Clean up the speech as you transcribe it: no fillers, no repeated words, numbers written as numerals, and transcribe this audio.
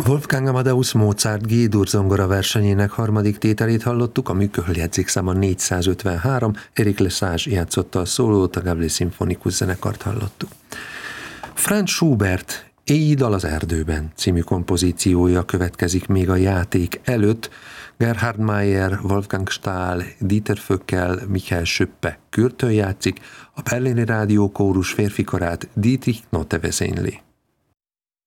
Wolfgang Amadeus Mozart G-dur zongora versenyének harmadik tételét hallottuk, a működőjegyzékszáma 453, Eric Lesage játszotta a szólót, a Gablé szimfonikus zenekart hallottuk. Franz Schubert Éj dal az erdőben című kompozíciója következik még a játék előtt. Gerhard Meyer, Wolfgang Stahl, Dieter Föckel, Michael Schöppe Kürtön játszik, a Berlini Rádió kórus férfi karát Dietrich Notte vezényli.